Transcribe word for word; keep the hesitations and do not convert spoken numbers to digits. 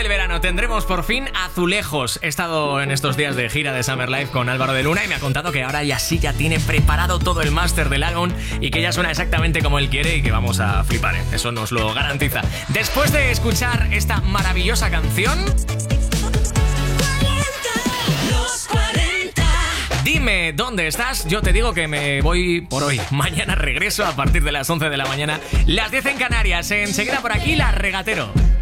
El verano tendremos por fin azulejos. He estado en estos días de gira de Summer Life con Álvaro de Luna y me ha contado que ahora ya sí ya tiene preparado todo el máster del álbum y que ya suena exactamente como él quiere y que vamos a flipar, ¿eh? Eso nos lo garantiza. Después de escuchar esta maravillosa canción, dime dónde estás. Yo te digo que me voy por hoy. Mañana regreso a partir de las once de la mañana, las diez en Canarias. Enseguida por aquí, La Regatero.